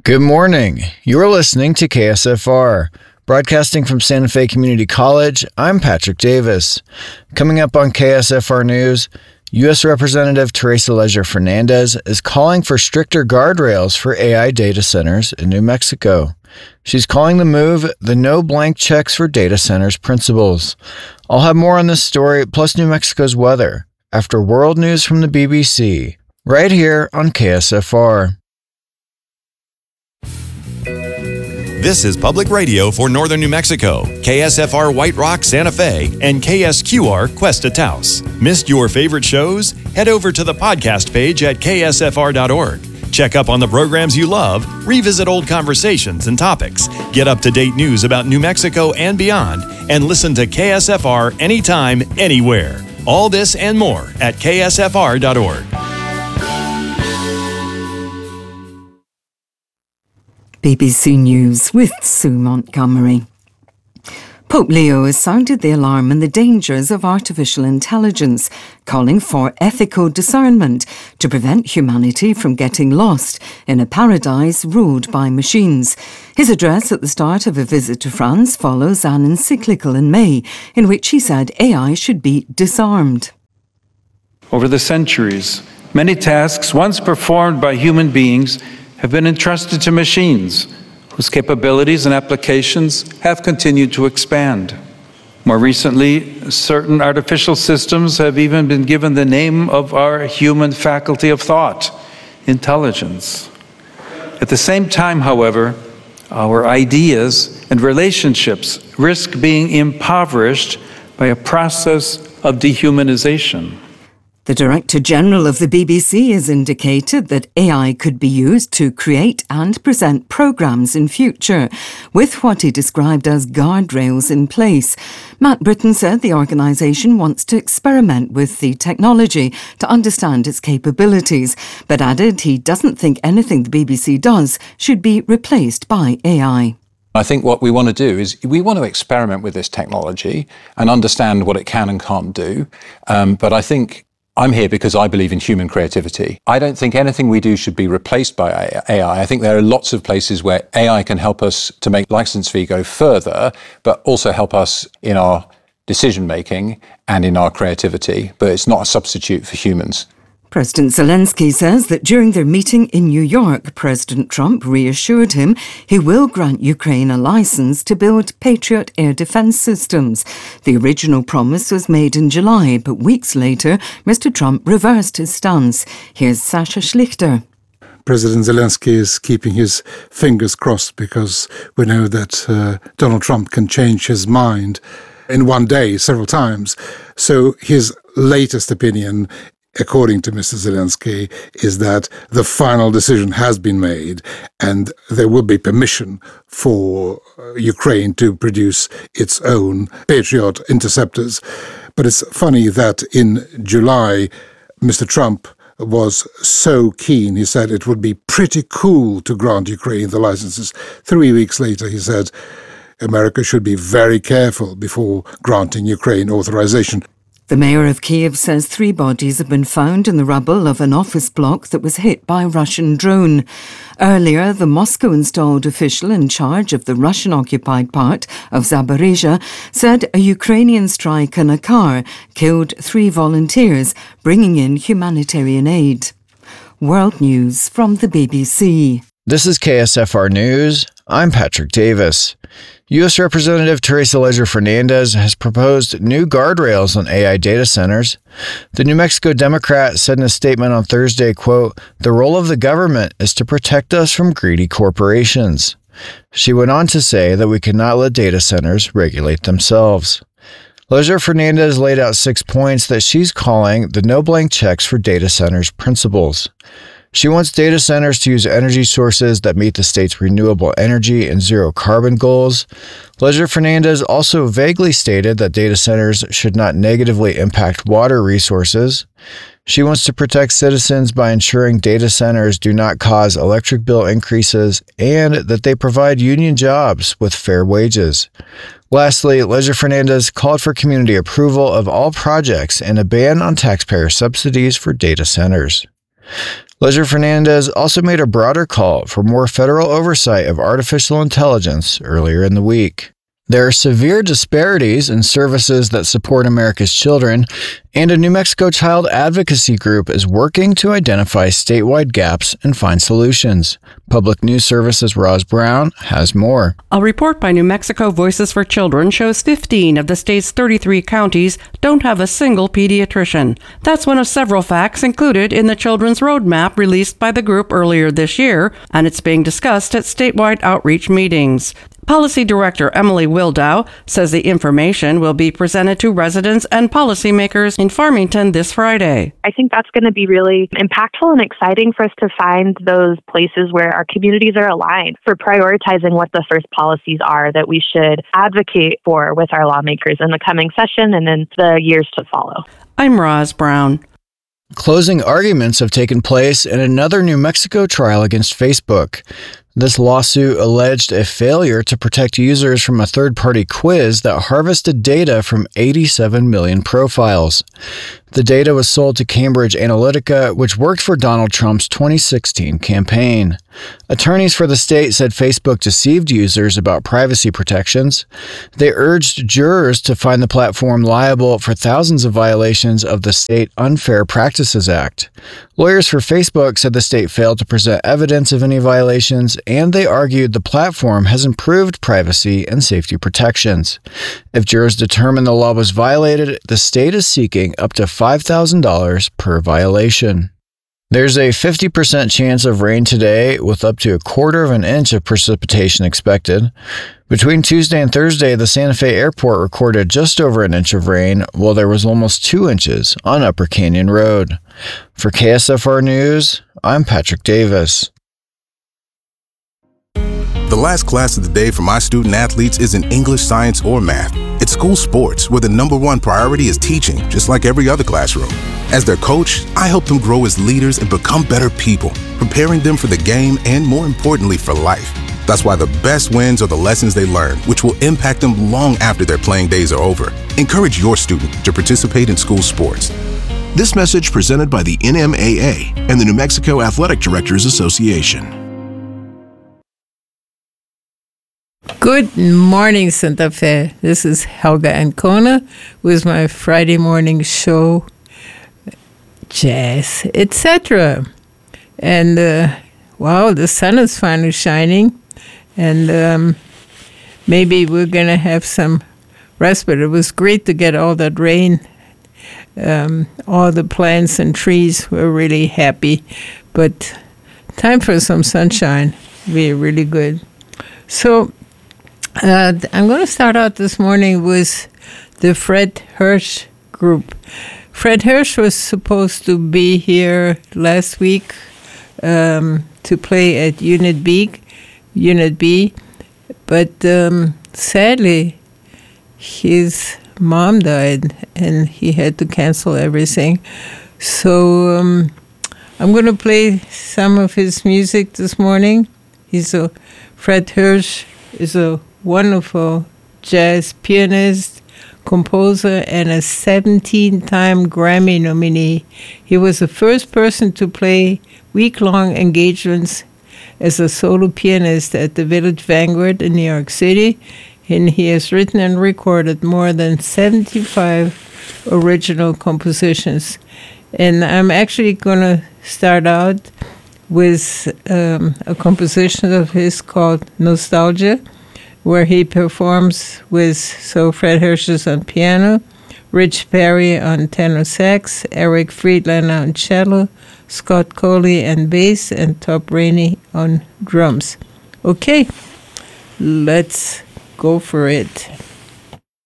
Good morning. You're listening to KSFR. Broadcasting from Santa Fe Community College, I'm Patrick Davis. Coming up on KSFR News, U.S. Representative Teresa Leger Fernandez is calling for stricter guardrails for AI data centers in New Mexico. She's calling the move the no blank checks for data centers principles. I'll have more on this story, plus New Mexico's weather, after world news from the BBC, right here on KSFR. This is Public Radio for Northern New Mexico, KSFR White Rock, Santa Fe, and KSQR Cuesta Taos. Missed your favorite shows? Head over to the podcast page at ksfr.org. Check up on the programs you love, revisit old conversations and topics, get up-to-date news about New Mexico and beyond, and listen to KSFR anytime, anywhere. All this and more at ksfr.org. BBC News with Sue Montgomery. Pope Leo has sounded the alarm and the dangers of artificial intelligence, calling for ethical discernment to prevent humanity from getting lost in a paradise ruled by machines. His address at the start of a visit to France follows an encyclical in May, in which he said AI should be disarmed. Over the centuries, many tasks once performed by human beings have been entrusted to machines, whose capabilities and applications have continued to expand. More recently, certain artificial systems have even been given the name of our human faculty of thought, intelligence. At the same time, however, our ideas and relationships risk being impoverished by a process of dehumanization. The Director General of the BBC has indicated that AI could be used to create and present programmes in future, with what he described as guardrails in place. Matt Britton said the organisation wants to experiment with the technology to understand its capabilities, but added he doesn't think anything the BBC does should be replaced by AI. I think what we want to do is we want to experiment with this technology and understand what it can and can't do. But I think I'm here because I believe in human creativity. I don't think anything we do should be replaced by AI. I think there are lots of places where AI can help us to make license fee go further, but also help us in our decision making and in our creativity. But it's not a substitute for humans. President Zelensky says that during their meeting in New York, President Trump reassured him he will grant Ukraine a license to build Patriot air defense systems. The original promise was made in July, but weeks later, Mr. Trump reversed his stance. Here's Sasha Schlichter. President Zelensky is keeping his fingers crossed because we know that Donald Trump can change his mind in one day several times. So his latest opinion, according to Mr. Zelensky, is that the final decision has been made and there will be permission for Ukraine to produce its own Patriot interceptors. But it's funny that in July, Mr. Trump was so keen. He said it would be pretty cool to grant Ukraine the licenses. 3 weeks later, he said America should be very careful before granting Ukraine authorization. The mayor of Kiev says 3 bodies have been found in the rubble of an office block that was hit by a Russian drone. Earlier, the Moscow-installed official in charge of the Russian-occupied part of Zaporizhzhia said a Ukrainian strike on a car killed 3 volunteers, bringing in humanitarian aid. World News from the BBC. This is KSFR News. I'm Patrick Davis. U.S. Representative Teresa Leger Fernandez has proposed new guardrails on AI data centers. The New Mexico Democrat said in a statement on Thursday, quote, "The role of the government is to protect us from greedy corporations." She went on to say that we cannot let data centers regulate themselves. Leger Fernandez laid out 6 points that she's calling the no blank checks for data centers principles. She wants data centers to use energy sources that meet the state's renewable energy and zero carbon goals. Leger Fernandez also vaguely stated that data centers should not negatively impact water resources. She wants to protect citizens by ensuring data centers do not cause electric bill increases and that they provide union jobs with fair wages. Lastly, Leger Fernandez called for community approval of all projects and a ban on taxpayer subsidies for data centers. Ledger Fernandez also made a broader call for more federal oversight of artificial intelligence earlier in the week. There are severe disparities in services that support America's children, and a New Mexico child advocacy group is working to identify statewide gaps and find solutions. Public News Service's Roz Brown has more. A report by New Mexico Voices for Children shows 15 of the state's 33 counties don't have a single pediatrician. That's one of several facts included in the Children's Roadmap released by the group earlier this year, and it's being discussed at statewide outreach meetings. Policy Director Emily Wildow says the information will be presented to residents and policymakers in Farmington this Friday. I think that's going to be really impactful and exciting for us to find those places where our communities are aligned for prioritizing what the first policies are that we should advocate for with our lawmakers in the coming session and in the years to follow. I'm Roz Brown. Closing arguments have taken place in another New Mexico trial against Facebook. This lawsuit alleged a failure to protect users from a third-party quiz that harvested data from 87 million profiles. The data was sold to Cambridge Analytica, which worked for Donald Trump's 2016 campaign. Attorneys for the state said Facebook deceived users about privacy protections. They urged jurors to find the platform liable for thousands of violations of the State Unfair Practices Act. Lawyers for Facebook said the state failed to present evidence of any violations, and they argued the platform has improved privacy and safety protections. If jurors determine the law was violated, the state is seeking up to $5,000 per violation. There's a 50% chance of rain today, with up to 1/4 inch of precipitation expected. Between Tuesday and Thursday, the Santa Fe Airport recorded just over an inch of rain, while there was almost 2 inches on Upper Canyon Road. For KSFR News, I'm Patrick Davis. The last class of the day for my student athletes isn't English, science, or math. It's school sports, where the #1 priority is teaching, just like every other classroom. As their coach, I help them grow as leaders and become better people, preparing them for the game and, more importantly, for life. That's why the best wins are the lessons they learn, which will impact them long after their playing days are over. Encourage your student to participate in school sports. This message presented by the NMAA and the New Mexico Athletic Directors Association. Good morning, Santa Fe. This is Helga Ancona with my Friday morning show, Jazz, etc. And, wow, the sun is finally shining. And maybe we're going to have some respite. It was great to get all that rain. All the plants and trees were really happy. But time for some sunshine. Be really good. So I'm going to start out this morning with the Fred Hirsch group. Fred Hirsch was supposed to be here last week to play at Unit B, but sadly his mom died and he had to cancel everything. So I'm going to play some of his music this morning. Fred Hirsch is a wonderful jazz pianist, composer, and a 17-time Grammy nominee. He was the first person to play week-long engagements as a solo pianist at the Village Vanguard in New York City, and he has written and recorded more than 75 original compositions. And I'm actually going to start out with a composition of his called Nostalgia, where he performs with Fred Hirsch is on piano, Rich Perry on tenor sax, Eric Friedland on cello, Scott Coley on bass, and Top Rainey on drums. Okay, let's go for it.